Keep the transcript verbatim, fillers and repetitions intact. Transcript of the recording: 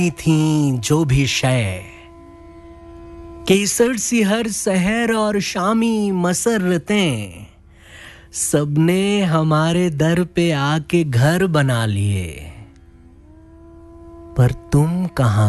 थी जो भी शय, केसर सी हर सहर और शामी मसरतें, सबने हमारे दर पे आके घर बना लिए, पर तुम कहाँ